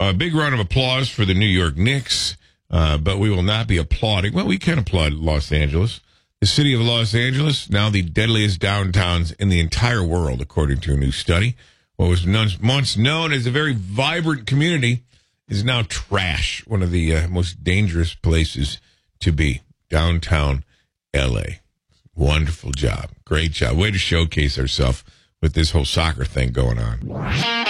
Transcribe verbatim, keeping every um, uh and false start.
A big round of applause for the New York Knicks, uh, but we will not be applauding. Well, we can applaud Los Angeles. The city of Los Angeles, now the deadliest downtowns in the entire world, according to a new study. What was once known as a very vibrant community is now trash, one of the uh, most dangerous places to be, downtown L A. Wonderful job. Great job. Way to showcase ourselves with this whole soccer thing going on.